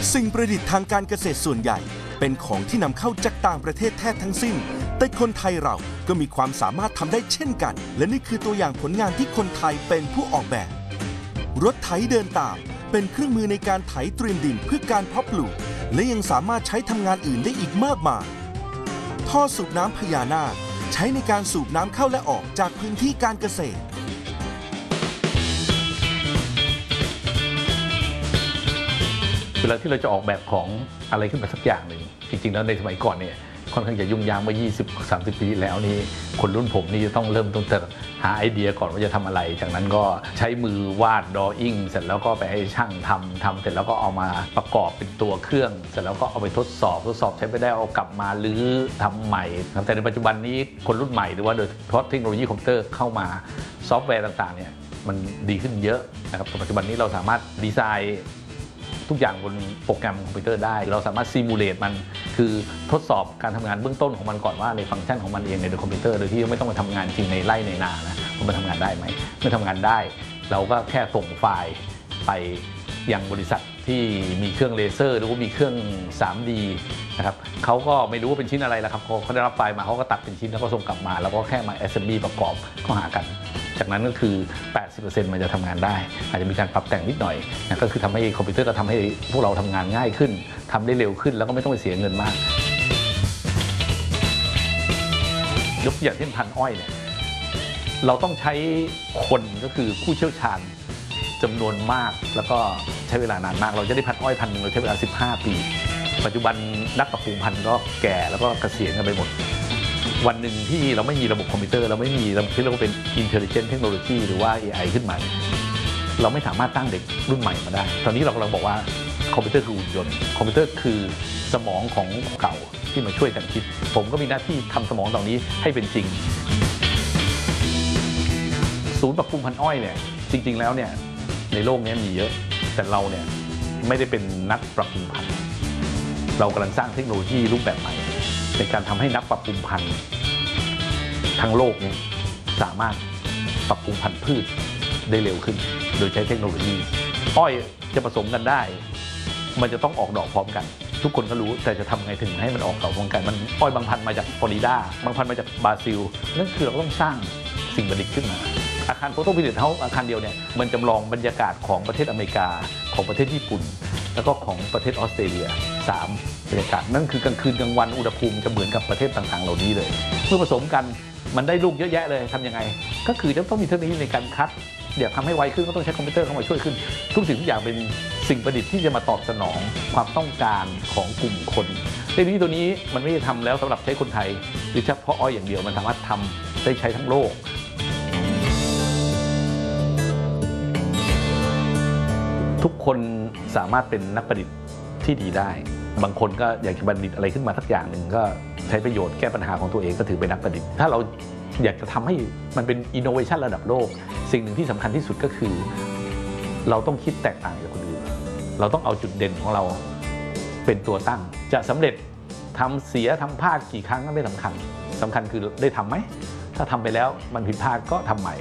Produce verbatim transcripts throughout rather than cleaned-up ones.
สิ่งประดิษฐ์ทางการเกษตรส่วนใหญ่เป็นของที่นำเข้าจากต่างประเทศแทบทั้งสิ้นแต่คนไทยเราก็มีความสามารถทำได้เช่นกันและนี่คือตัวอย่างผลงานที่คนไทยเป็นผู้ออกแบบรถไถเดินตามเป็นเครื่องมือในการไถเตรียมดินเพื่อการเพาะปลูกและยังสามารถใช้ทำงานอื่นได้อีกมากมายท่อสูบน้ำพญานาคใช้ในการสูบน้ำเข้าและออกจากพื้นที่การเกษตรเวลาที่เราจะออกแบบของอะไรขึ้นมาสักอย่างหนึ่งจริงๆแล้วในสมัยก่อนเนี่ยค่อนข้างจะยุ่งยากเมื่อ ยี่สิบ สามสิบ ปีแล้วนี่คนรุ่นผมนี่จะต้องเริ่มต้นแต่หาไอเดียก่อนว่าจะทำอะไรจากนั้นก็ใช้มือวาดดรออิ่งเสร็จแล้วก็ไปให้ช่างทำทำเสร็จแล้วก็เอามาประกอบเป็นตัวเครื่องเสร็จแล้วก็เอาไปทดสอบทดสอบใช้ไม่ได้เอากลับมาหรือทำใหม่แต่ในปัจจุบันนี้คนรุ่นใหม่หรือว่าโดยเฉพาะเทคโนโลยีคอมพิวเตอร์เข้ามาซอฟต์แวร์ต่างๆเนี่ยมันดีขึ้นเยอะนะครับปัจจุบันนี้เราสามารถดีไซน์ทุกอย่างบนโปรแกรมคอมพิวเตอร์ได้เราสามารถซิมูเลตมันคือทดสอบการทำงานเบื้องต้นของมันก่อนว่าในฟังก์ชันของมันเองในคอมพิวเตอร์โดยที่ไม่ต้องมาทำงานจริงในไร่ในนานะมันทำงานได้ไหมไม่ทำงานได้เราก็แค่ส่งไฟล์ไปยังบริษัทที่มีเครื่องเลเซอร์หรือว่ามีเครื่อง ทรี ดี นะครับเขาก็ไม่รู้ว่าเป็นชิ้นอะไรแล้วครับเขาได้รับไฟล์มาเขาก็ตัดเป็นชิ้นแล้วก็ส่งกลับมาแล้วก็แค่มา assembly ประกอบเข้าหากันจากนั้นก็คือ แปดสิบเปอร์เซ็นต์ มันจะทำงานได้อาจจะมีการปรับแต่งนิดหน่อยนะก็คือทำให้คอมพิวเตอร์ก็ทำให้พวกเราทำงานง่ายขึ้นทำได้เร็วขึ้นแล้วก็ไม่ต้องไปเสียเงินมากยกตัวอย่างเช่นพันอ้อยเนี่ยเราต้องใช้คนก็คือผู้เชี่ยวชาญจำนวนมากแล้วก็ใช้เวลานานมากเราจะได้พันอ้อยพันหนึ่งเราใช้เวลาสิบห้าปีปัจจุบันนักปรับปรุงพันธุ์ก็แก่แล้วก็เกษียณกันไปหมดวันหนึ่งที่เราไม่มีระบบคอมพิวเตอร์เราไม่มีระบบที่เรียกว่าเป็น Intelligent Technology หรือว่า เอ ไอ ขึ้นมาเราไม่สามารถตั้งเด็กรุ่นใหม่มาได้ตอนนี้เรากำลังบอกว่าคอมพิวเตอร์คือหุ่นยนต์คอมพิวเตอร์คือสมองของเก่าที่มาช่วยกันคิดผมก็มีหน้าที่ทำสมองเหล่านี้ให้เป็นจริงศูนย์ปรับปรุงพันธุ์อ้อยเนี่ยจริงๆแล้วเนี่ยในโลกนี้มีเยอะแต่เราเนี่ยไม่ได้เป็นนักปรับปรุงพันธุ์เรากำลังสร้างเทคโนโลยีรูปแบบใหม่ในการทำให้นักปรับปรุงพันธุ์ทั้งโลกนี้สามารถปรับปรุงพันธุ์พืชได้เร็วขึ้นโดยใช้เทคโนโลยีอ้อยจะผสมกันได้มันจะต้องออกดอกพร้อมกันทุกคนก็รู้แต่จะทำไงถึงให้มันออกดอกพร้อมกันมันอ้อยบางพันธุ์มาจากฟลอริดาบางพันธุ์มาจากบราซิลนั่นคือเราต้องสร้างสิ่งประดิษฐ์ขึ้นมาอาคารโฟโตพิพิธภัณฑ์อาคารเดียวเนี่ยมันจำลองบรรยากาศของประเทศอเมริกาของประเทศญี่ปุ่นแล้วก็ของประเทศออสเตรเลียสามบรรยากาศนั่นคือกลางคืนกลางวันอุณหภูมิจะเหมือนกับประเทศต่างๆเหล่านี้เลยเมื่อผสมกันมันได้ลูกเยอะแยะเลยทำยังไงก็คือจะต้องมีเทคโนโลยีในการคัดเดี๋ยวทำให้ไวขึ้นก็ต้องใช้คอมพิวเตอร์เข้ามาช่วยขึ้นทุกสิ่งทุกอย่างเป็นสิ่งประดิษฐ์ที่จะมาตอบสนองความต้องการของกลุ่มคนเทคโนโลยีตัวนี้มันไม่ได้ทำแล้วสำหรับใช้คนไทยหรือเฉพาะอ้อยอย่างเดียวมันสามารถทำได้ใช้ทั้งโลกทุกคนสามารถเป็นนักประดิษฐ์ที่ดีได้บางคนก็อยากจะประดิษฐ์อะไรขึ้นมาสักอย่างหนึ่งก็ใช้ประโยชน์แก้ปัญหาของตัวเองก็ถือเป็นนักประดิษฐ์ถ้าเราอยากจะทำให้มันเป็นอินโนเวชันระดับโลกสิ่งหนึ่งที่สำคัญที่สุดก็คือเราต้องคิดแตกต่างจากคนอื่นเราต้องเอาจุดเด่นของเราเป็นตัวตั้งจะสำเร็จทำเสียทำพลาดกี่ครั้งก็ไม่สำคัญสำคัญคือได้ทำไหมถ้าทำไปแล้วมันผิดพลาดก็ทำใหม่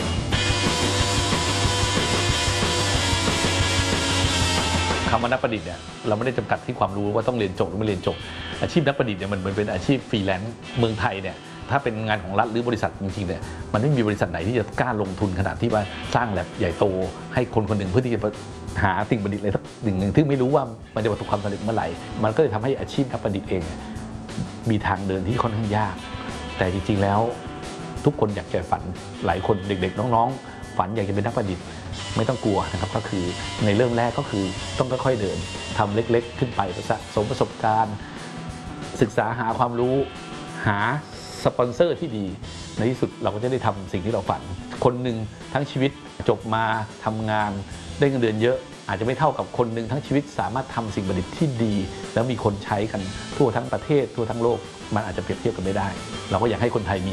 คำว่านักประดิษฐ์เนี่ยเราไม่ได้จำกัดที่ความรู้ว่าต้องเรียนจบหรือไม่เรียนจบอาชีพนักประดิษฐ์เนี่ยมันเป็นอาชีพฟรีแลนซ์เมืองไทยเนี่ยถ้าเป็นงานของรัฐหรือบริษัทจริงๆเนี่ยมันไม่มีบริษัทไหนที่จะกล้าลงทุนขนาดที่ว่าสร้างแลบใหญ่โตให้คนคนหนึ่งเพื่อที่จะหาสิ่งประดิษฐ์อะไรสักหนึ่งหนึ่งที่ไม่รู้ว่ามันจะประสบความสำเร็จเมื่อไหร่มันก็เลยทำให้อาชีพนักประดิษฐ์เองมีทางเดินที่ค่อนข้างยากแต่จริงๆแล้วทุกคนอยากจะฝันหลายคนเด็กๆน้องๆฝันอยากจะเป็นนักประดิษฐ์ไม่ต้องกลัวนะครับก็คือในเริ่มแรกก็คือต้องค่อยๆเดินทำเล็กๆขึ้นไปสะสมประสบการณ์ศึกษาหาความรู้หาสปอนเซอร์ที่ดีในที่สุดเราก็จะได้ทำสิ่งที่เราฝันคนหนึ่งทั้งชีวิตจบมาทำงานได้เงินเดือนเยอะอาจจะไม่เท่ากับคนหนึ่งทั้งชีวิตสามารถทำสิ่งประดิษฐ์ที่ดีแล้วมีคนใช้กันทั่วทั้งประเทศทั่วทั้งโลกมันอาจจะเปรียบเทียบกันไม่ได้เราก็อยากให้คนไทยมี